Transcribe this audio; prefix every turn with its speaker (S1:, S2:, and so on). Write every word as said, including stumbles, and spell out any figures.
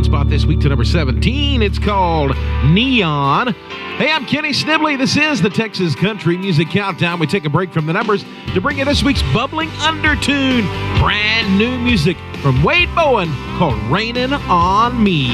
S1: spot this week to number seventeen. It's called Neon. Hey, I'm Kenny Snibley. This is the Texas Country Music Countdown. We take a break from the numbers to bring you this week's bubbling undertune. Brand new music from Wade Bowen called Rainin' on Me.